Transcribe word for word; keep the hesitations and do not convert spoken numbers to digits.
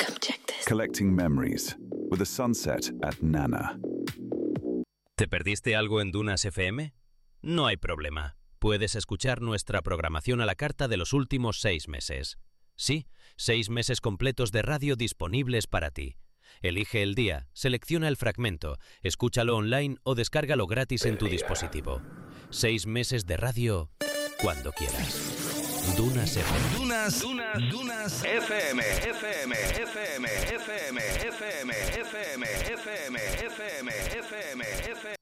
Collecting memories with a sunset at Nana. ¿Te perdiste algo en Dunas F M? No hay problema. Puedes escuchar nuestra programación a la carta de los últimos seis meses. Sí, seis meses completos de radio disponibles para ti. Elige el día, selecciona el fragmento, escúchalo online o descárgalo gratis en tu dispositivo. Seis meses de radio cuando quieras. Dunas F M. Dunas, Dunas, Dunas F M, F M, F M, F M, F M, F M, F M, F M, F M, F M,